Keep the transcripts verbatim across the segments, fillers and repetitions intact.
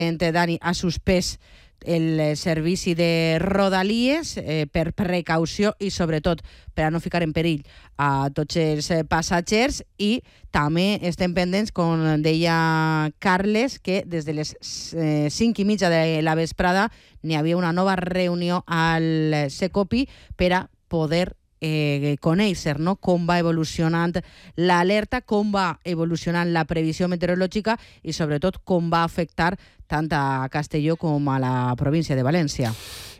Dani ha suspès el servici de Rodalies eh, per precaució i sobretot per a no ficar en perill a tots els passatgers, i també estem pendents, com deia Carles, que des de les eh, cinc i mitja de la vesprada n'hi havia una nova reunió al Secopi per a poder Eh, conèixer, no?, com va evolucionant l'alerta, com va evolucionant la previsió meteorològica i sobretot com va afectar tant a Castelló com a la província de València.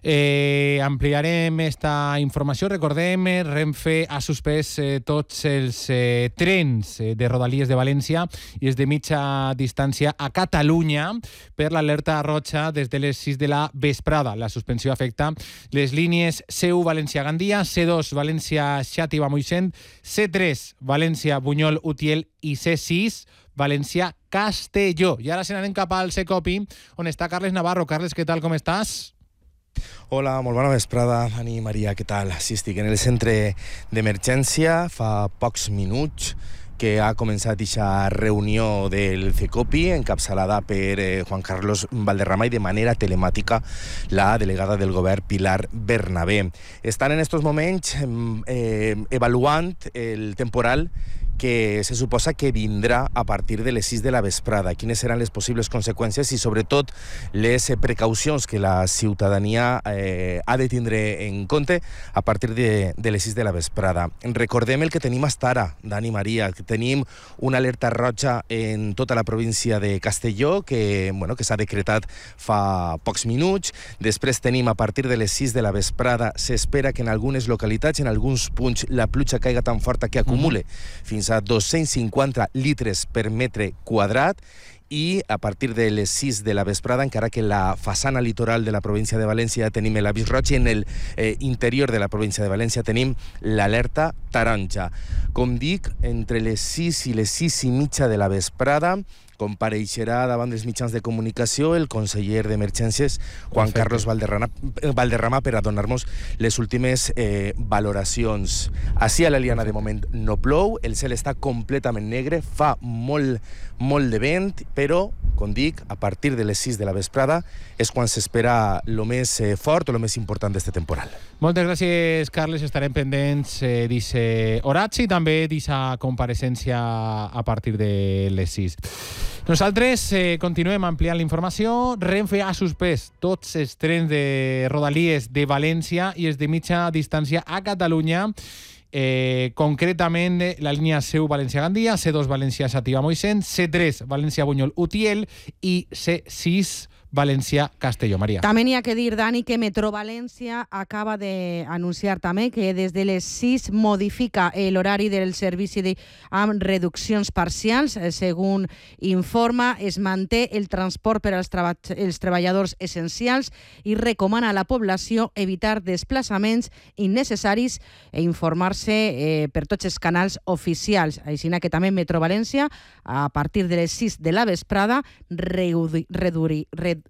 Eh, ampliarem esta informació. Recordem, Renfe ha suspès eh, tots els eh, trens eh, de Rodalies de València i és de mitja distància a Catalunya per l'alerta roja des de les sis de la vesprada. La suspensió afecta les línies C u València-Gandia, C dos València-Xàtiva-Moixent, C tres València-Bunyol-Utiel i C sis València-Castelló. I ara se n'anem cap al Secopi, on està Carles Navarro. Carles, què tal, com estàs? Hola, molt bona vesprada, Ani i Maria, què tal? Sí, estic en el centre d'emergència fa pocs minuts que ha començat aquesta reunió del Secopi, encapçalada per eh, Juan Carlos Valderrama i de manera telemàtica la delegada del govern Pilar Bernabé. Estan en estos moments eh, evaluant el temporal que se suposa que vindrà a partir de les sis de la vesprada, quines seran les possibles conseqüències i sobretot les precaucions que la ciutadania eh, ha de tindre en compte a partir de, de les sis de la vesprada. Recordem el que tenim fins ara, Dani, Maria, que tenim una alerta roja en tota la província de Castelló que, bueno, que s'ha decretat fa pocs minuts. Després tenim a partir de les sis de la vesprada, s'espera que en algunes localitats, en alguns punts, la pluja caiga tan forta que acumule mm-hmm. fins a dos-cents cinquanta litres per metre quadrat, i a partir de les sis de la vesprada, encara que la façana litoral de la província de València tenim l'avís roig, i en el eh, interior de la província de València tenim l'alerta taronja. Com dic, entre les sis i les sis i mitja de la vesprada compareixerà davant dels mitjans de comunicació el conseller d'Emergències, Juan Perfecte. Carlos Valderrama, Valderrama, per a donar-nos les últimes eh, valoracions. Així a l'Eliana de moment no plou, el cel està completament negre, fa molt, molt de vent, però, com dic, a partir de les sis de la vesprada és quan s'espera el més eh, fort o el més important d'este temporal. Moltes gràcies, Carles. Estarem pendents eh, d'aquest horatge i també d'aquesta compareixença a partir de les sis. Nosaltres eh, continuem ampliant la informació. Renfe ha suspès tots els trens de Rodalies de València i els de mitja distància a Catalunya. Eh, concretament la línia C u València-Gandia, C dos València-Xàtiva-Moixent, C tres València-Bunyol-Utiel i C sis València-Castelló. Maria. També n'hi ha que dir, Dani, que Metro València acaba d'anunciar també que des de les sis modifica l'horari del servici de, amb reduccions parcials. Segons informa, es manté el transport per als treba els treballadors essencials i recomana a la població evitar desplaçaments innecessaris i informar-se eh, per tots els canals oficials. Així que també Metro València, a partir de les sis de la vesprada, reduir, reduir, reduir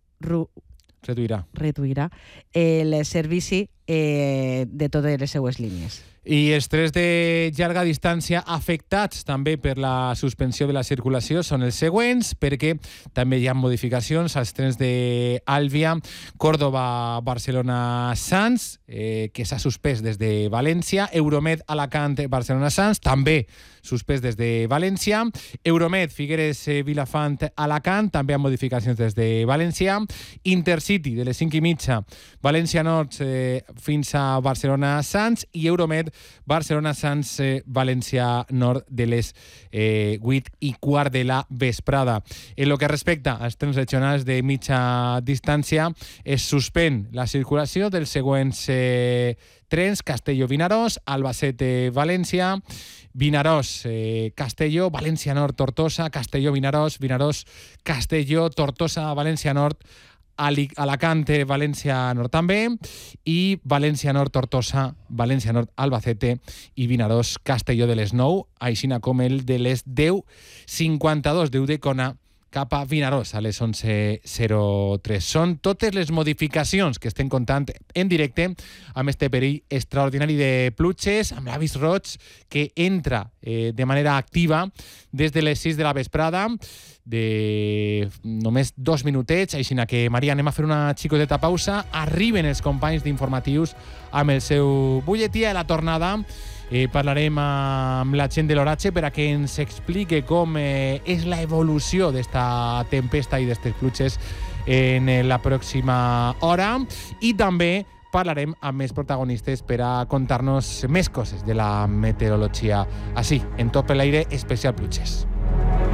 reduirà, reduirà el servici eh, de totes les seues línies. I els trens de llarga distància afectats també per la suspensió de la circulació són els següents, perquè també hi ha modificacions als trens d'Àlvia, Córdoba, Barcelona, Sants, eh, que s'ha suspès des de València, Euromed, Alacant, Barcelona, Sants, també suspès des de València, Euromed, Figueres, eh, Vilafant, Alacant, també amb modificacions des de València, Intercity, de les cinc i mitja, València Nord eh, fins a Barcelona, Sants, i Euromed, Barcelona, Sants, eh, València Nord de les eh, vuit i quart de la vesprada. En lo que respecta als trens regionals de mitja distància, es suspèn la circulació dels següents eh, trens: Castelló-Vinaròs, Albacete-València, Vinaròs, eh, Castelló, València Nord, Tortosa, Castelló-Vinaròs, Vinaròs, Castelló, Tortosa, València Nord, Alacante, València Nord també, i València Nord, Tortosa, València Nord, Albacete i Vinaròs, Castelló de les nou, així com el de les deu cinquanta-dos d'Udecona cap a Vinaròs a les onze zero tres. Són totes les modificacions que estem contant en directe amb este perill extraordinari de pluges, amb l'avís roig que entra eh, de manera activa des de les sis de la vesprada, de només dos minutets, així que, Maria, anem a fer una xicoteta pausa. Arriben els companys d'informatius amb el seu butlletí. A la tornada eh, parlarem amb la gent de l'Oratge per a que ens explique com eh, és la evolució d'esta tempesta i d'estes pluges en eh, la pròxima hora, i també parlarem amb més protagonistes per a contar-nos més coses de la meteorologia, així, en Tot per l'Aire, especial pluges.